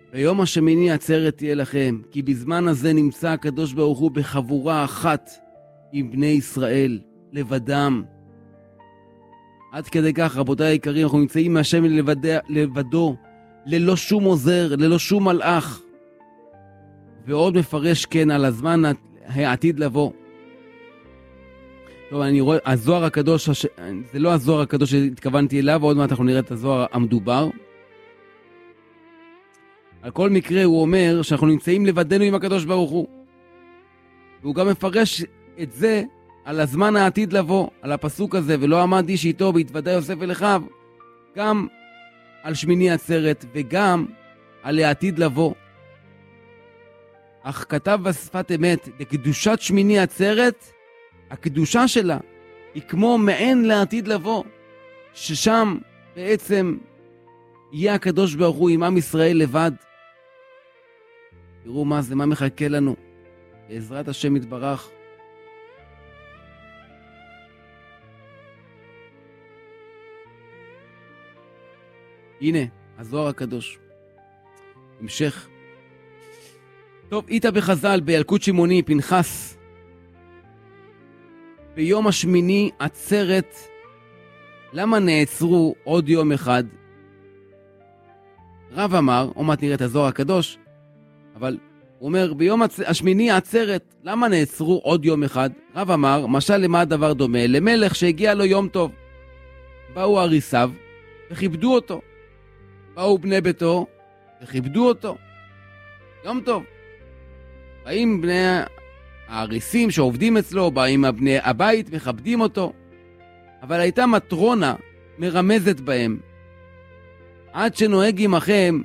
ביום השמיני עצרת תהיה לכם, כי בזמן הזה נמצא הקדוש ברוך הוא בחבורה אחת עם בני ישראל, לבדם. עד כדי כך, רבותיי היקרים, אנחנו נמצאים מהשם לבדו, ללא שום עוזר, ללא שום מלאך. ועוד מפרש כן על הזמן העתיד לבוא. טוב, אני רואה, הזוהר הקדוש, זה לא הזוהר הקדוש שהתכוונתי אליו, ועוד מעט אנחנו נראה את הזוהר המדובר. על כל מקרה הוא אומר שאנחנו נמצאים לבדנו עם הקדוש ברוך הוא. והוא גם מפרש את זה על הזמן העתיד לבוא, על הפסוק הזה, ולא עמד איש איתו בהתוודע יוסף אל אחיו, גם על שמיני עצרת וגם על העתיד לבוא. אך כתב בשפת אמת, לקדושת שמיני עצרת, הקדושה שלה היא כמו מעין לעתיד לבוא, ששם בעצם יהיה הקדוש ברוך הוא עם עם ישראל לבד. תראו מה זה, מה מחכה לנו, בעזרת השם יתברך. הנה, הזוהר הקדוש. המשך. טוב, איתה בחז"ל בילקוט שמעוני, פנחס. ביום השמיני עצרת, למה נעצרו עוד יום אחד? רב אמר, עוד מעט נראה את הזוהר הקדוש, אבל הוא אומר, ביום השמיני עצרת, למה נעצרו עוד יום אחד? רב אמר, משל למה הדבר דומה? למלך שהגיע לו יום טוב. באו אריסיו וכיבדו אותו. באו בני ביתו וכיבדו אותו. יום טוב. באים בני האריסים שעובדים אצלו, באים בני הבית, מכבדים אותו. אבל הייתה מטרונה מרמזת בהם. עד שנוהג עמכם,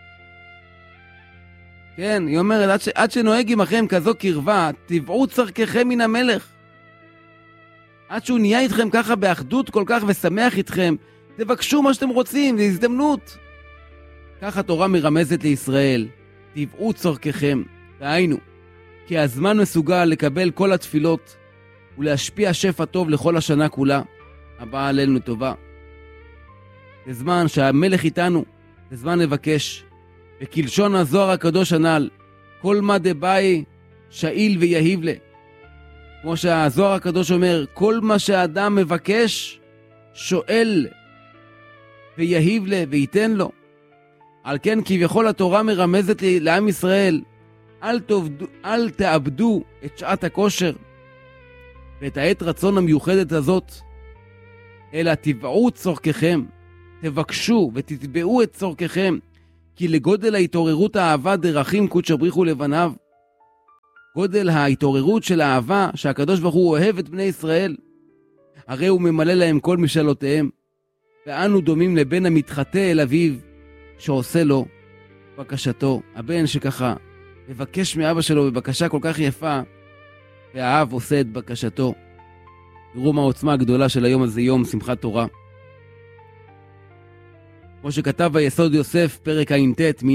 כן, היא אומרת, עד שנוהג עמכם כזו קרבה, תבעו צרככם מן המלך. עד שהוא נהיה איתכם ככה באחדות כל כך ושמח איתכם, תבקשו מה שאתם רוצים, זו הזדמנות. ככה התורה מרמזת לישראל, תבעו צרככם. דהיינו, כי הזמן מסוגל לקבל כל התפילות ולהשפיע שפע טוב לכל השנה כולה, הבאה עלינו טובה. זה זמן שהמלך איתנו, זה זמן לבקש. וכלשון הזוהר הקדוש הנ"ל, כל מה דבאי שאיל ויהיב לה. כמו שהזוהר הקדוש אומר, כל מה שהאדם מבקש, שואל ויהיב לה וייתן לו. על כן כביכול התורה מרמזת לעם ישראל, אל תאבדו את שעת הכושר ואת העת רצון המיוחדת הזאת, אלא תבעו צורככם, תבקשו ותתבעו את צורככם, כי לגודל ההתעוררות האהבה דרכים קודש בריחו לבניו. גודל ההתעוררות של האהבה שהקדוש ברוך הוא אוהב את בני ישראל, הרי הוא ממלא להם כל משאלותיהם, ואנו דומים לבן המתחטא אל אביו, שעושה לו בקשתו. הבן שככה מבקש מאבא שלו בבקשה כל כך יפה, והאב עושה את בקשתו. תראו מה העוצמה הגדולה של היום הזה, יום שמחת תורה. כמו שכתב ביסוד יוסף, פרק ע"ט,